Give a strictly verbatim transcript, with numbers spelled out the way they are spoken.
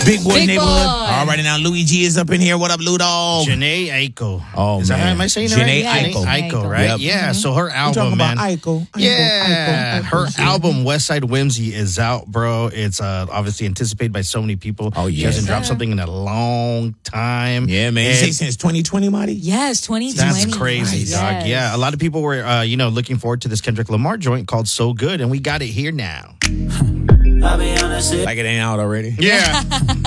Big Boy Big Neighborhood. Boy. All right, and now Louis G is up in here. What up, Ludolph? Janae Aiko. Oh, Is that man. how am I saying it Janae right? Aiko. Janae Aiko, right? Yep. Yeah. So her You album, talking man. about Aiko? Aiko, Yeah, Aiko, Aiko, her Aiko. album West Side Whimsy is out, bro. It's uh, obviously anticipated by so many people. Oh, She yes. hasn't dropped Sir. something in a long time. Yeah, man. You And say since twenty twenty, Marty? Yes, twenty twenty. that's crazy, Yes. dog. Yeah, a lot of people were, uh, you know, looking forward to this Kendrick Lamar joint called "So Good," and we got it here now. Like it ain't out already? Yeah.